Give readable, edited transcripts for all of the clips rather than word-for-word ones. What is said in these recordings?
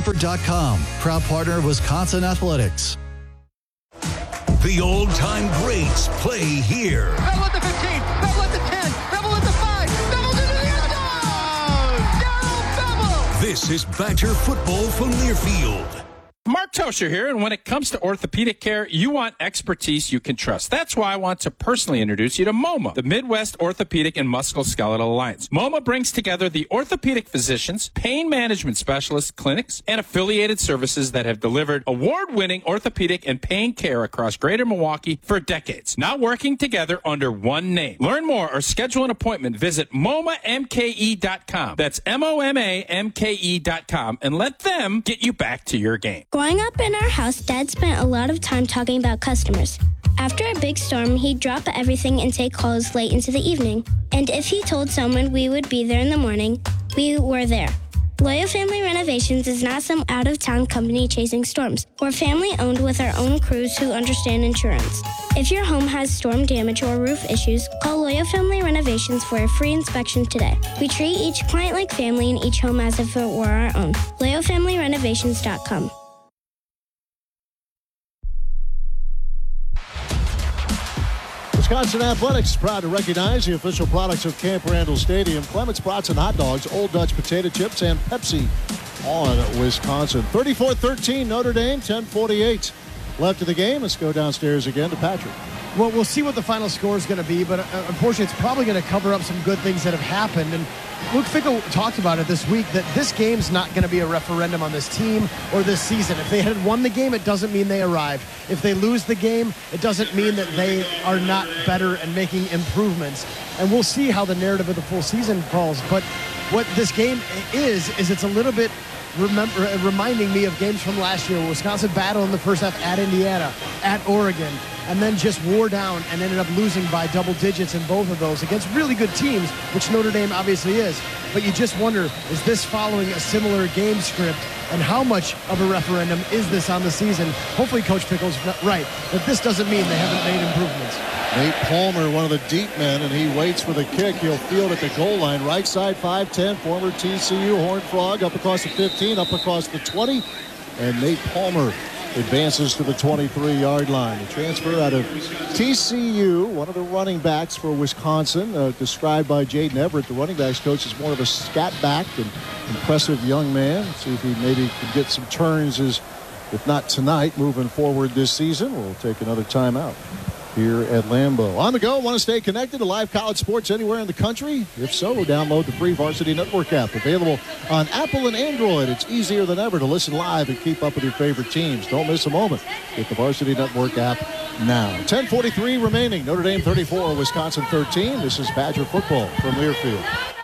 Comfort.com, proud partner of Wisconsin Athletics. The old-time greats play here. Bevel at the 15, Bevel at the 10, Bevel at the 5, Bevel's into the end zone! Darrell Bevel! This is Badger football from Learfield. Mark Tosher here, and when it comes to orthopedic care, you want expertise you can trust. That's why I want to personally introduce you to MoMA, the Midwest Orthopedic and Musculoskeletal Alliance. MoMA brings together the orthopedic physicians, pain management specialists, clinics, and affiliated services that have delivered award-winning orthopedic and pain care across Greater Milwaukee for decades. Now working together under one name. Learn more or schedule an appointment. Visit MoMaMKE.com. That's MoMaMKE.com, and let them get you back to your game. Growing up in our house, Dad spent a lot of time talking about customers. After a big storm, he'd drop everything and take calls late into the evening. And if he told someone we would be there in the morning, we were there. Loyal Family Renovations is not some out-of-town company chasing storms. We're family-owned with our own crews who understand insurance. If your home has storm damage or roof issues, call Loyal Family Renovations for a free inspection today. We treat each client like family and each home as if it were our own. LoyalFamilyRenovations.com. Wisconsin Athletics proud to recognize the official products of Camp Randall Stadium: Clements Brats and Hot Dogs, Old Dutch Potato Chips, and Pepsi on Wisconsin. 34-13 Notre Dame, 10:48 left of the game. Let's go downstairs again to Patrick. Well, we'll see what the final score is going to be, but unfortunately it's probably going to cover up some good things that have happened. And Luke Fickell talked about it this week, that this game's not going to be a referendum on this team or this season. If they had won the game, it doesn't mean they arrived. If they lose the game, it doesn't mean that they are not better and making improvements. And we'll see how the narrative of the full season falls. But what this game is it's a little bit reminding me of games from last year. Wisconsin battled in the first half at Indiana, at Oregon, and then just wore down and ended up losing by double digits in both of those against really good teams, which Notre Dame obviously is. But you just wonder, is this following a similar game script, and how much of a referendum is this on the season? Hopefully Coach Fickell's right, but this doesn't mean they haven't made improvements. Nate Palmer, one of the deep men, and he waits for the kick. He'll field at the goal line. Right side, 5'10", former TCU Horned Frog, up across the 15, up across the 20. And Nate Palmer advances to the 23-yard line. The transfer out of TCU, one of the running backs for Wisconsin, described by Jaden Everett, the running backs coach, is more of a scat back and impressive young man. See if he maybe can get some turns, if not tonight, moving forward this season. We'll take another timeout here at Lambeau. On the go, want to stay connected to live college sports anywhere in the country? If so, download the free Varsity Network app, available on Apple and Android. It's easier than ever to listen live and keep up with your favorite teams. Don't miss a moment. Get the Varsity Network app now. 10:43 remaining. Notre Dame 34, Wisconsin 13. This is Badger football from Learfield.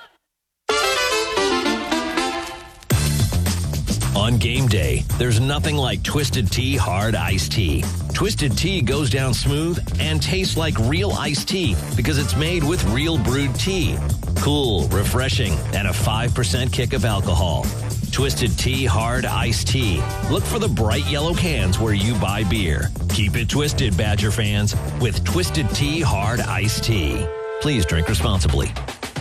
On game day, there's nothing like Twisted Tea Hard Iced Tea. Twisted Tea goes down smooth and tastes like real iced tea because it's made with real brewed tea. Cool, refreshing, and a 5% kick of alcohol. Twisted Tea Hard Iced Tea. Look for the bright yellow cans where you buy beer. Keep it twisted, Badger fans, with Twisted Tea Hard Iced Tea. Please drink responsibly.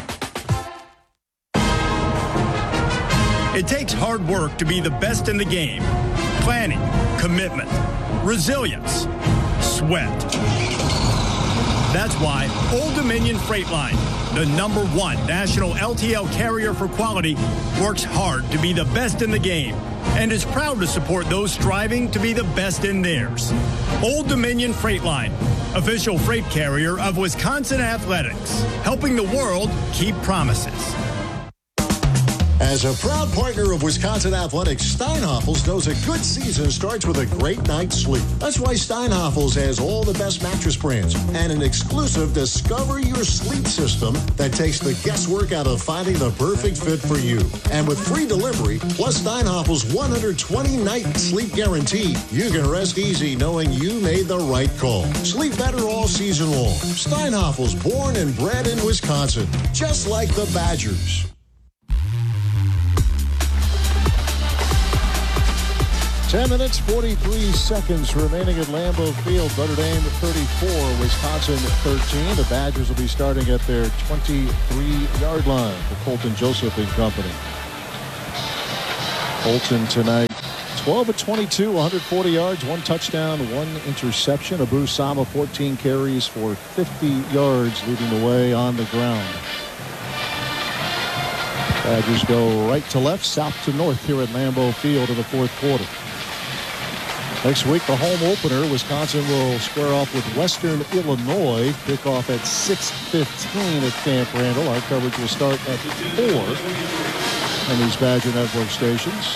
It takes hard work to be the best in the game. Planning, commitment, resilience, sweat. That's why Old Dominion Freight Line, the #1 national LTL carrier for quality, works hard to be the best in the game and is proud to support those striving to be the best in theirs. Old Dominion Freight Line, official freight carrier of Wisconsin Athletics, helping the world keep promises. As a proud partner of Wisconsin Athletics, Steinhoffels knows a good season starts with a great night's sleep. That's why Steinhoffels has all the best mattress brands and an exclusive Discover Your Sleep system that takes the guesswork out of finding the perfect fit for you. And with free delivery, plus Steinhoffels' 120-night sleep guarantee, you can rest easy knowing you made the right call. Sleep better all season long. Steinhoffels, born and bred in Wisconsin, just like the Badgers. 10 minutes, 43 seconds remaining at Lambeau Field. Notre Dame 34, Wisconsin 13. The Badgers will be starting at their 23-yard line for Colton Joseph and company. Colton tonight 12 of 22, 140 yards, 1 touchdown, 1 interception. Abu Sama, 14 carries for 50 yards, leading the way on the ground. Badgers go right to left, south to north here at Lambeau Field in the fourth quarter. Next week, the home opener, Wisconsin will square off with Western Illinois. Kickoff at 6:15 at Camp Randall. Our coverage will start at 4 on these Badger Network stations.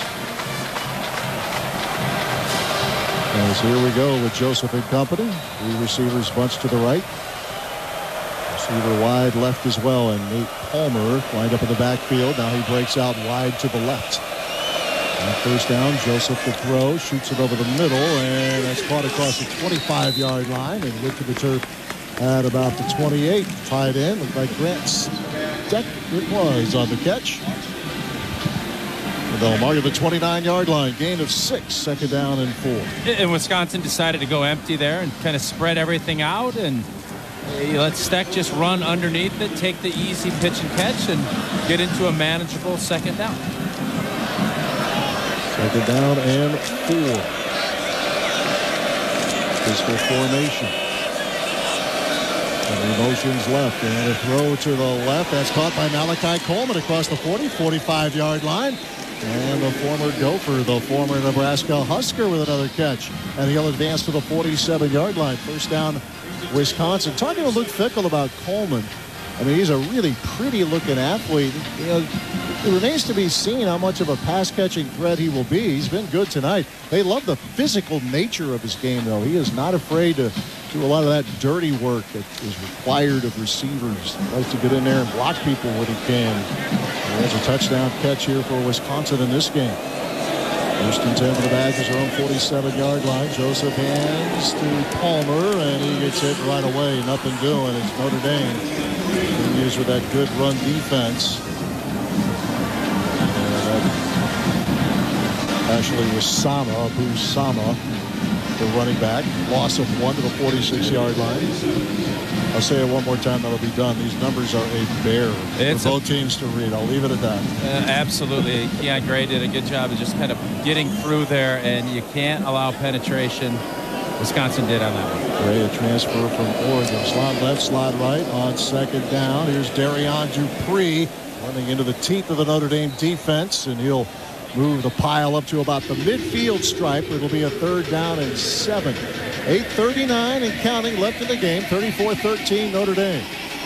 And so here we go with Joseph and company. 3 receivers bunched to the right. Receiver wide left as well, and Nate Palmer lined up in the backfield. Now he breaks out wide to the left. And first down, Joseph to throw, shoots it over the middle, and that's caught across the 25-yard line and went to the turf at about the 28. Tied in, looked like Grant's deck it was on the catch. And they'll mark at the 29-yard line, gain of 6, second down and 4. And Wisconsin decided to go empty there and kind of spread everything out and let Steck just run underneath it, take the easy pitch and catch, and get into a manageable second down. Second down and 4. Pistol formation. And the motions left. And a throw to the left. That's caught by Malachi Coleman across the 40, 45-yard line. And the former Gopher, the former Nebraska Husker with another catch. And he'll advance to the 47-yard line. First down, Wisconsin. Talking to Luke Fickell about Coleman. I mean, he's a really pretty-looking athlete. You know, it remains to be seen how much of a pass-catching threat he will be. He's been good tonight. They love the physical nature of his game, though. He is not afraid to do a lot of that dirty work that is required of receivers. He likes to get in there and block people when he can. And there's a touchdown catch here for Wisconsin in this game. First and 10 for the Badgers, their own 47-yard line. Joseph hands to Palmer, and he gets hit right away. Nothing doing. It's Notre Dame. Continues with that good run defense. Actually was Abu Sama, the running back. Loss of 1 to the 46-yard line. I'll say it one more time, that'll be done. These numbers are a bear for both teams to read. I'll leave it at that. Absolutely. Keon Gray did a good job of just kind of getting through there, and you can't allow penetration. Wisconsin did on that one. Gray, a transfer from Oregon. Slot left, slot right on second down. Here's Darian Dupree running into the teeth of the Notre Dame defense, and he'll move the pile up to about the midfield stripe. It'll be a third down and 7. 8:39 and counting left in the game. 34-13 Notre Dame.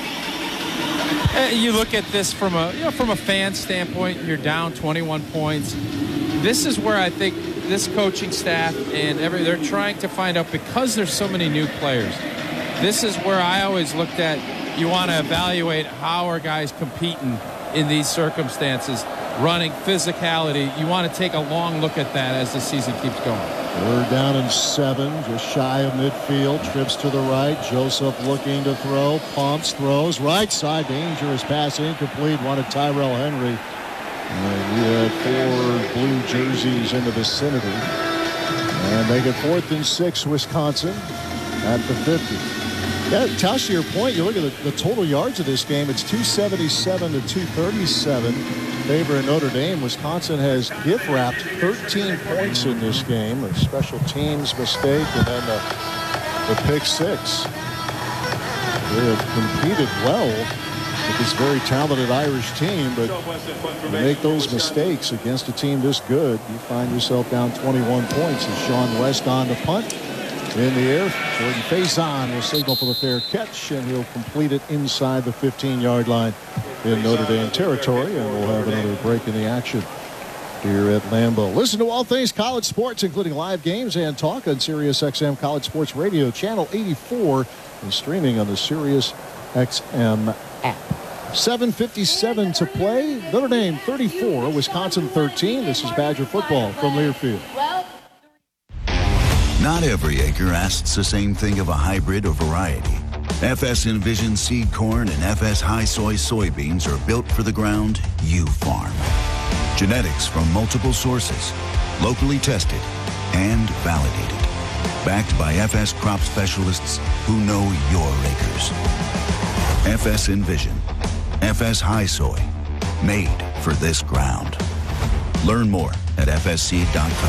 You look at this from a fan standpoint. You're down 21 points. This is where I think this coaching staff and they're trying to find out, because there's so many new players. This is where I always looked at. You want to evaluate how are guys competing in these circumstances. Running, physicality, you want to take a long look at that as the season keeps going. Third down and 7, just shy of midfield. Trips to the right. Joseph looking to throw. Pumps, throws. Right side, dangerous pass, incomplete. Wanted Tyrell Henry. And we had 4 blue jerseys in the vicinity. And they get 4th and 6, Wisconsin at the 50. Yeah, Tosh, to your point, you look at the total yards of this game, it's 277 to 237. Favor in Notre Dame. Wisconsin has gift-wrapped 13 points in this game. A special teams mistake and then the pick 6. They have competed well with this very talented Irish team, but to make those mistakes against a team this good, you find yourself down 21 points. As Sean West on the punt. In the air, Jordan Faison will signal for the fair catch, and he'll complete it inside the 15-yard line in Notre Dame territory, and we'll have another break in the action here at Lambeau. Listen to all things college sports, including live games and talk on Sirius XM College Sports Radio, Channel 84, and streaming on the Sirius XM app. 7:57 to play. Notre Dame 34, Wisconsin 13. This is Badger football from Learfield. Not every acre asks the same thing of a hybrid or variety. FS Envision seed corn and FS High Soy soybeans are built for the ground you farm. Genetics from multiple sources, locally tested and validated. Backed by FS crop specialists who know your acres. FS Envision, FS High Soy, made for this ground. Learn more at fsseed.com.